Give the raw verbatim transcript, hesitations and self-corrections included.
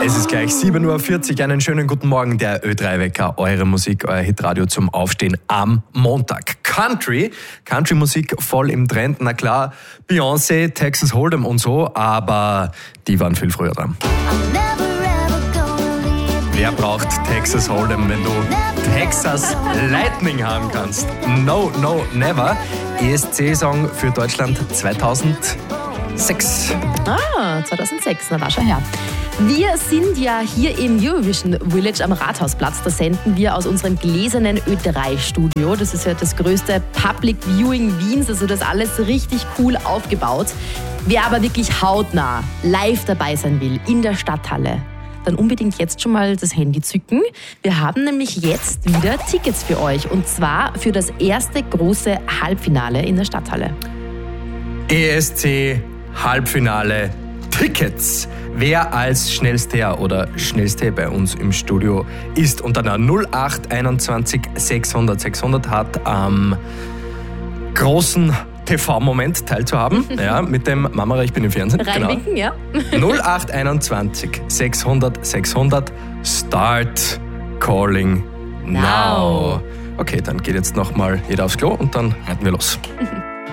Es ist gleich sieben Uhr vierzig. Einen schönen guten Morgen, der Ö drei Wecker. Eure Musik, euer Hitradio zum Aufstehen am Montag. Country, Country-Musik voll im Trend. Na klar, Beyoncé, Texas Hold'em und so, aber die waren viel früher dran. Wer braucht Texas Hold'em, wenn du Texas Lightning haben kannst? No, no, never. E S C-Song für Deutschland zweitausendsechs. Ah, zweitausendsechs, na war schon her. Wir sind ja hier im Eurovision Village am Rathausplatz. Da senden wir aus unserem gläsernen Ö drei Studio. Das ist ja das größte Public Viewing Wiens, also das alles richtig cool aufgebaut. Wer aber wirklich hautnah live dabei sein will in der Stadthalle, dann unbedingt jetzt schon mal das Handy zücken. Wir haben nämlich jetzt wieder Tickets für euch und zwar für das erste große Halbfinale in der Stadthalle. E S C Halbfinale Tickets. Wer als Schnellster oder Schnellste bei uns im Studio ist und dann null acht einundzwanzig sechshundert sechshundert hat, am großen T V-Moment teilzuhaben, ja, mit dem Mama, ich bin im Fernsehen. Reinwinken, genau. ja. null acht einundzwanzig sechshundert sechshundert Start Calling Now. Now. Okay, dann geht jetzt nochmal jeder aufs Klo und dann reiten wir los.